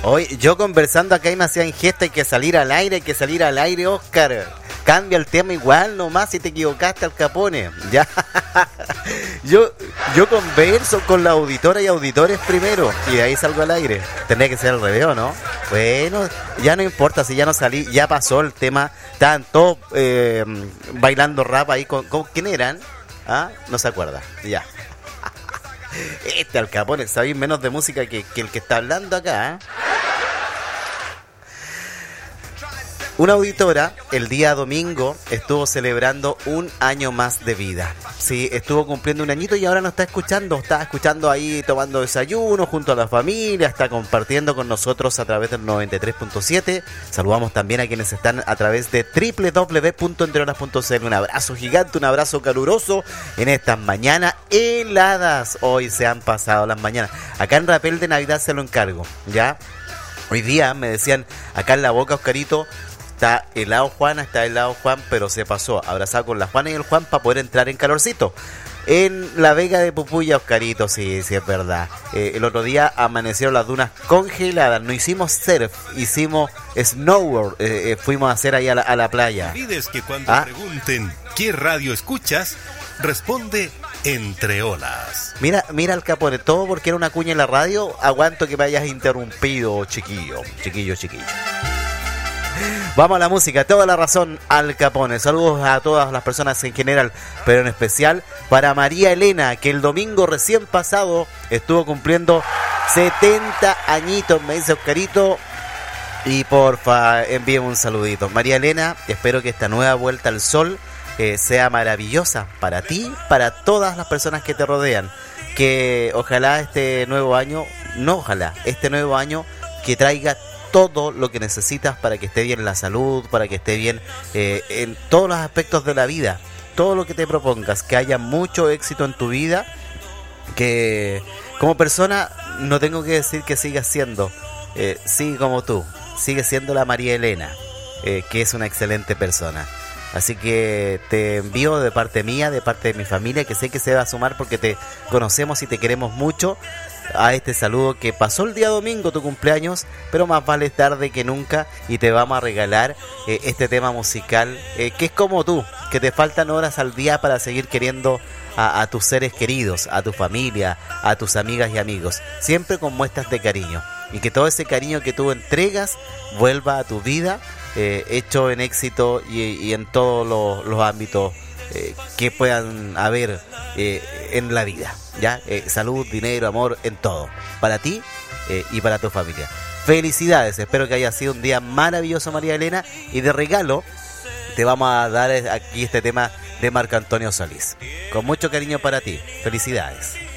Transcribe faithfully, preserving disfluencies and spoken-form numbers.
Hoy yo conversando acá y me hacían gesto, hay que salir al aire, hay que salir al aire, Oscar. Cambia el tema igual nomás si te equivocaste, Al Capone. Ya. Yo yo converso con la auditora y auditores primero y de ahí salgo al aire. Tendría que ser al revés, ¿o no? Bueno, ya no importa si ya no salí, ya pasó el tema. Estaban todos eh, bailando rap ahí con, con ¿quién eran? ¿Ah? No se acuerda. Ya. Este Al Capone sabéis menos de música que, que el que está hablando acá, ¿eh? Una auditora el día domingo estuvo celebrando un año más de vida. Sí, estuvo cumpliendo un añito y ahora nos está escuchando. Está escuchando ahí tomando desayuno junto a la familia. Está compartiendo con nosotros a través del noventa y tres punto siete. Saludamos también a quienes están a través de doble u doble u doble u punto entrehoras punto c l. Un abrazo gigante, un abrazo caluroso en estas mañanas heladas. Hoy se han pasado las mañanas. Acá en Rapel de Navidad se lo encargo, ¿ya? Hoy día me decían, acá en la boca, Oscarito, está helado Juana, está helado Juan, pero se pasó abrazado con la Juana y el Juan para poder entrar en calorcito. En la Vega de Pupuya, Oscarito, sí, sí es verdad. Eh, el otro día amanecieron las dunas congeladas, no hicimos surf, hicimos snowboard, eh, eh, fuimos a hacer ahí a la, a la playa. No olvides que cuando ¿Ah? pregunten qué radio escuchas, responde Entre Olas. Mira, mira Al Capone, todo porque era una cuña en la radio, aguanto que me hayas interrumpido, chiquillo, chiquillo, chiquillo. Vamos a la música, toda la razón, Al Capone. Saludos a todas las personas en general, pero en especial para María Elena, que el domingo recién pasado estuvo cumpliendo setenta añitos, me dice Oscarito. Y porfa, envíeme un saludito. María Elena, espero que esta nueva vuelta al sol eh, sea maravillosa para ti, para todas las personas que te rodean. Que ojalá este nuevo año, no ojalá, este nuevo año que traiga todo lo que necesitas para que esté bien la salud, para que esté bien eh, en todos los aspectos de la vida, todo lo que te propongas, que haya mucho éxito en tu vida, que como persona no tengo que decir que sigas siendo, eh, sigue como tú, sigue siendo la María Elena, eh, que es una excelente persona. Así que te envío de parte mía, de parte de mi familia, que sé que se va a sumar porque te conocemos y te queremos mucho, a este saludo que pasó el día domingo, tu cumpleaños, pero más vale tarde que nunca, y te vamos a regalar eh, este tema musical eh, que es como tú, que te faltan horas al día para seguir queriendo a, a tus seres queridos, a tu familia, a tus amigas y amigos, siempre con muestras de cariño, y que todo ese cariño que tú entregas vuelva a tu vida eh, hecho en éxito y, y en todos los, los ámbitos eh, que puedan haber eh, en la vida, ¿ya? Eh, salud, dinero, amor, en todo, para ti eh, y para tu familia. Felicidades, espero que haya sido un día maravilloso, María Elena, y de regalo te vamos a dar aquí este tema de Marco Antonio Solís, con mucho cariño para ti. Felicidades.